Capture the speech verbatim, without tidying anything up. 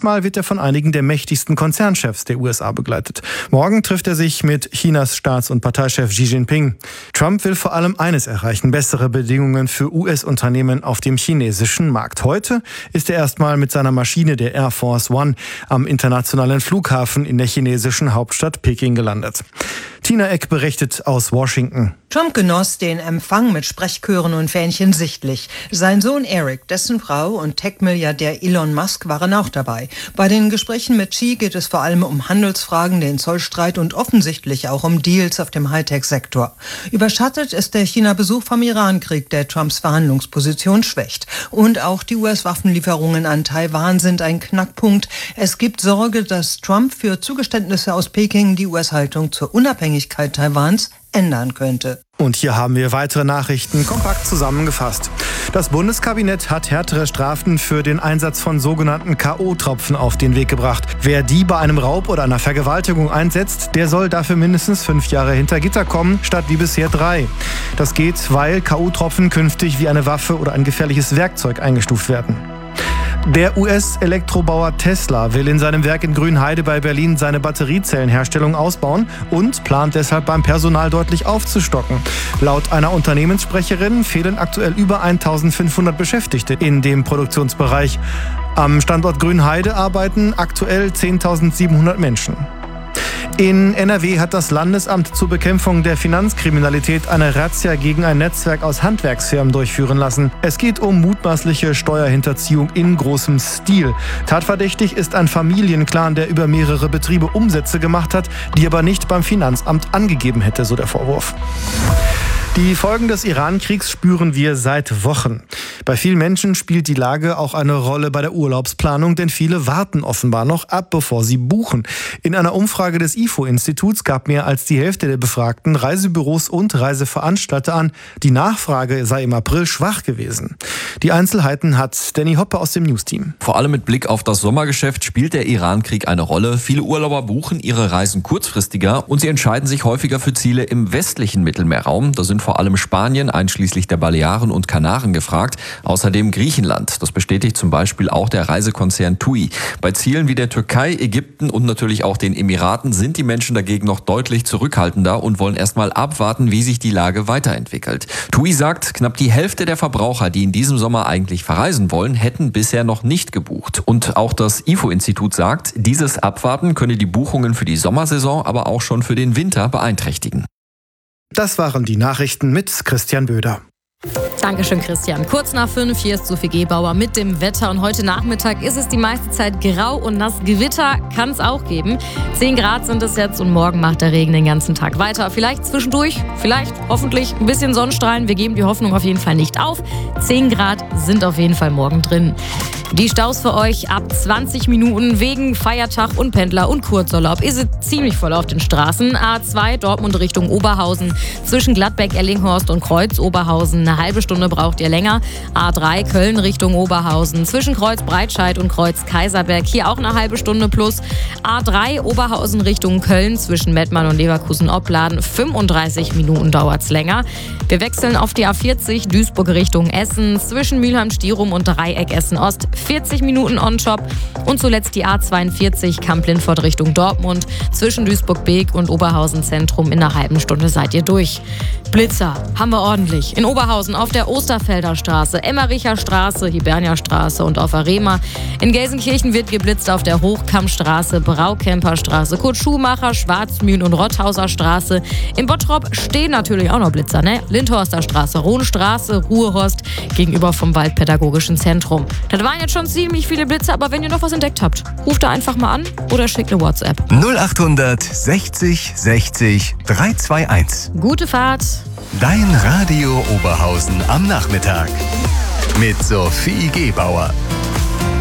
Diesmal wird er von einigen der mächtigsten Konzernchefs der U S A begleitet. Morgen trifft er sich mit Chinas Staats- und Parteichef Xi Jinping. Trump will vor allem eines erreichen: bessere Bedingungen für U S-Unternehmen auf dem chinesischen Markt. Heute ist er erstmal mit seiner Maschine der Air Force One am internationalen Flughafen in der chinesischen Hauptstadt Peking gelandet. Tina Eck berichtet aus Washington. Trump genoss den Empfang mit Sprechchören und Fähnchen sichtlich. Sein Sohn Eric, dessen Frau und Tech-Milliardär Elon Musk waren auch dabei. Bei den Gesprächen mit Xi geht es vor allem um Handelsfragen, den Zollstreit und offensichtlich auch um Deals auf dem Hightech-Sektor. Überschattet ist der China-Besuch vom Irankrieg, der Trumps Verhandlungsposition schwächt. Und auch die U S-Waffenlieferungen an Taiwan sind ein Knackpunkt. Es gibt Sorge, dass Trump für Zugeständnisse aus Peking die U S-Haltung zur Unabhängigkeit Taiwans ändern könnte. Und hier haben wir weitere Nachrichten kompakt zusammengefasst. Das Bundeskabinett hat härtere Strafen für den Einsatz von sogenannten K O-Tropfen auf den Weg gebracht. Wer die bei einem Raub oder einer Vergewaltigung einsetzt, der soll dafür mindestens fünf Jahre hinter Gitter kommen, statt wie bisher drei. Das geht, weil K O-Tropfen künftig wie eine Waffe oder ein gefährliches Werkzeug eingestuft werden. Der U S-Elektrobauer Tesla will in seinem Werk in Grünheide bei Berlin seine Batteriezellenherstellung ausbauen und plant deshalb beim Personal deutlich aufzustocken. Laut einer Unternehmenssprecherin fehlen aktuell über eintausendfünfhundert Beschäftigte in dem Produktionsbereich. Am Standort Grünheide arbeiten aktuell zehntausendsiebenhundert Menschen. In N R W hat das Landesamt zur Bekämpfung der Finanzkriminalität eine Razzia gegen ein Netzwerk aus Handwerksfirmen durchführen lassen. Es geht um mutmaßliche Steuerhinterziehung in großem Stil. Tatverdächtig ist ein Familienclan, der über mehrere Betriebe Umsätze gemacht hat, die aber nicht beim Finanzamt angegeben hätte, so der Vorwurf. Die Folgen des Iran-Kriegs spüren wir seit Wochen. Bei vielen Menschen spielt die Lage auch eine Rolle bei der Urlaubsplanung, denn viele warten offenbar noch ab, bevor sie buchen. In einer Umfrage des I F O-Instituts gab mehr als die Hälfte der Befragten Reisebüros und Reiseveranstalter an, die Nachfrage sei im April schwach gewesen. Die Einzelheiten hat Danny Hoppe aus dem Newsteam. Vor allem mit Blick auf das Sommergeschäft spielt der Iran-Krieg eine Rolle. Viele Urlauber buchen ihre Reisen kurzfristiger und sie entscheiden sich häufiger für Ziele im westlichen Mittelmeerraum. Da sind vor allem Spanien, einschließlich der Balearen und Kanaren gefragt. Außerdem Griechenland. Das bestätigt zum Beispiel auch der Reisekonzern TUI. Bei Zielen wie der Türkei, Ägypten und natürlich auch den Emiraten sind die Menschen dagegen noch deutlich zurückhaltender und wollen erstmal abwarten, wie sich die Lage weiterentwickelt. TUI sagt, knapp die Hälfte der Verbraucher, die in diesem Sommer eigentlich verreisen wollen, hätten bisher noch nicht gebucht. Und auch das I F O-Institut sagt, dieses Abwarten könne die Buchungen für die Sommersaison, aber auch schon für den Winter beeinträchtigen. Das waren die Nachrichten mit Christian Böder. Dankeschön, Christian. Kurz nach fünf, hier ist Sophie Gebauer mit dem Wetter. Und heute Nachmittag ist es die meiste Zeit grau und nass. Gewitter kann es auch geben. zehn Grad sind es jetzt und morgen macht der Regen den ganzen Tag weiter. Vielleicht zwischendurch, vielleicht hoffentlich ein bisschen Sonnenstrahlen. Wir geben die Hoffnung auf jeden Fall nicht auf. zehn Grad sind auf jeden Fall morgen drin. Die Staus für euch ab zwanzig Minuten wegen Feiertag und Pendler und Kurzurlaub. Ist es ziemlich voll auf den Straßen. A zwei Dortmund Richtung Oberhausen zwischen Gladbeck, Ellinghorst und Kreuz Oberhausen. Eine halbe Stunde braucht ihr länger. A drei Köln Richtung Oberhausen zwischen Kreuz Breitscheid und Kreuz Kaiserberg. Hier auch eine halbe Stunde plus. A drei Oberhausen Richtung Köln zwischen Mettmann und Leverkusen-Opladen. fünfunddreißig Minuten dauert's länger. Wir wechseln auf die A vierzig Duisburg Richtung Essen zwischen Mülheim-Stierum und Dreieck Essen-Ost. vierzig Minuten on-Top. Und zuletzt die A zweiundvierzig Kamp-Lindfort Richtung Dortmund. Zwischen Duisburg-Beek und Oberhausen-Zentrum in einer halben Stunde seid ihr durch. Blitzer haben wir ordentlich. In Oberhausen auf der Osterfelder Straße, Emmericher Straße, Hibernia Straße und auf Arema. In Gelsenkirchen wird geblitzt auf der Hochkammstraße, Braukemper Straße, Kurt Schumacher, Schwarzmühlen und Rotthauser Straße. In Bottrop stehen natürlich auch noch Blitzer, ne? Lindhorster Straße, Rohnstraße, Ruhehorst gegenüber vom Waldpädagogischen Zentrum. Das waren jetzt schon ziemlich viele Blitze, aber wenn ihr noch was entdeckt habt, ruft da einfach mal an oder schickt eine WhatsApp. null achthundert sechzig sechzig dreihunderteinundzwanzig. Gute Fahrt. Dein Radio Oberhausen am Nachmittag mit Sophie Gebauer.